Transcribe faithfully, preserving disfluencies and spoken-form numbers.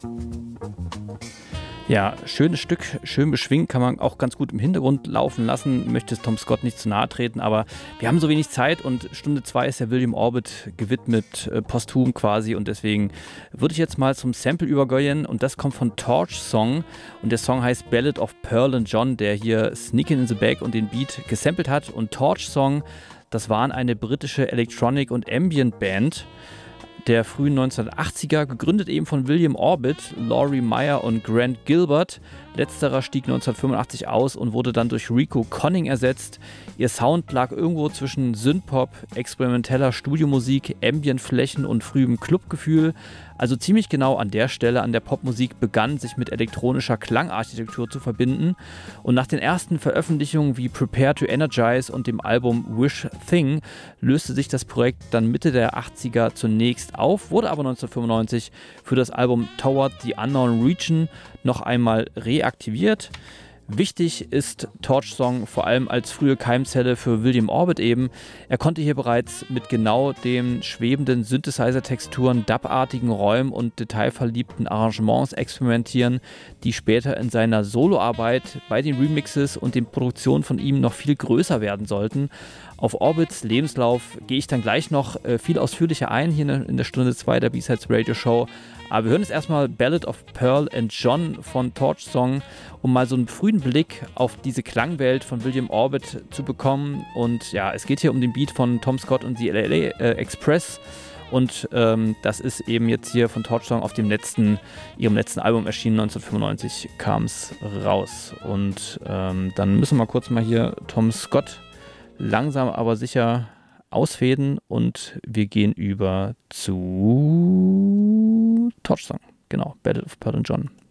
Ja, schönes Stück, schön beschwingt, kann man auch ganz gut im Hintergrund laufen lassen, möchte es Tom Scott nicht zu nahe treten, aber wir haben so wenig Zeit und Stunde zwei ist ja William Orbit gewidmet, äh, posthum quasi, und deswegen würde ich jetzt mal zum Sample übergehen, und das kommt von Torch Song, und der Song heißt Ballad of Pearl and John, der hier Sneakin' in the Back und den Beat gesampelt hat. Und Torch Song, das waren eine britische Electronic- und Ambient-Band der frühen neunzehnhundertachtziger, gegründet eben von William Orbit, Laurie Meyer und Grant Gilbert. Letzterer stieg neunzehnhundertfünfundachtzig aus und wurde dann durch Rico Conning ersetzt. Ihr Sound lag irgendwo zwischen Synthpop, experimenteller Studiomusik, Ambientflächen und frühem Clubgefühl. Also ziemlich genau an der Stelle an der Popmusik begann, sich mit elektronischer Klangarchitektur zu verbinden. Und nach den ersten Veröffentlichungen wie Prepare to Energize und dem Album Wish Thing löste sich das Projekt dann Mitte der achtziger zunächst auf, wurde aber neunzehnhundertfünfundneunzig für das Album Toward the Unknown Region noch einmal reaktiviert. Wichtig ist Torch Song vor allem als frühe Keimzelle für William Orbit eben. Er konnte hier bereits mit genau den schwebenden Synthesizer-Texturen, dub-artigen Räumen und detailverliebten Arrangements experimentieren, die später in seiner Soloarbeit bei den Remixes und den Produktionen von ihm noch viel größer werden sollten. Auf Orbits Lebenslauf gehe ich dann gleich noch äh, viel ausführlicher ein, hier in der Stunde zwei der B-Sides Radio Show. Aber wir hören jetzt erstmal Ballad of Pearl and John von Torch Song, um mal so einen frühen Blick auf diese Klangwelt von William Orbit zu bekommen. Und ja, es geht hier um den Beat von Tom Scott und die L A äh, Express. Und ähm, das ist eben jetzt hier von Torch Song auf dem letzten, ihrem letzten Album erschienen, neunzehnhundertfünfundneunzig kam es raus. Und ähm, dann müssen wir mal kurz mal hier Tom Scott langsam aber sicher ausfäden und wir gehen über zu Torch Song. Genau, Battle of Pearl and John.